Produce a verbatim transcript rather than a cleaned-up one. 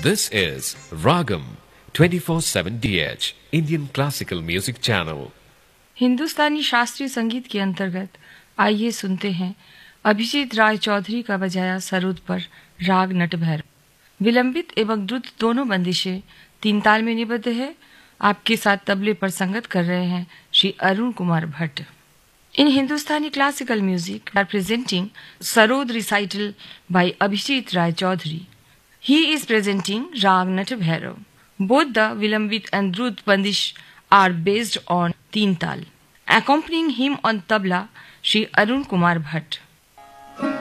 This is Ragam twenty-four seven D H Indian Classical Music Channel. हिंदुस्तानी शास्त्रीय संगीत के अंतर्गत आइए सुनते हैं अभिजीत राय चौधरी का बजाया सरोद पर राग नटभैरव। विलंबित एवं द्रुत दोनों बंदिशें तीन ताल में निबद्ध है। आपके साथ तबले पर संगत कर रहे हैं श्री अरुण कुमार भट्ट। इन हिंदुस्तानी classical music are presenting sarod recital bye Abhijit Rai Chaudhary. He is presenting Rag Natbhairav. Both the Vilambit and Drut Bandish are based on Teen Tal. Accompanying him on tabla, Shri Arun Kumar Bhatt.